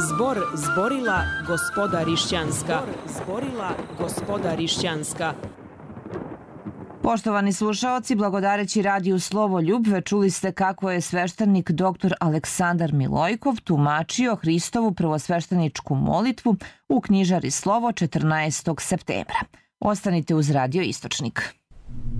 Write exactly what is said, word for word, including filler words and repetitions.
Zbor zborila gospoda Rišćanska. Zborila gospoda Rišćanska. Poštovani slušaoci, blagodareći radiju Slovoljub, čuli ste kako je sveštenik doktor Aleksandar Milojkov tumačio Hristovu prvosvešteničku molitvu u knjižari Slovo četrnaestog septembra. Ostanite uz Radio Istočnik.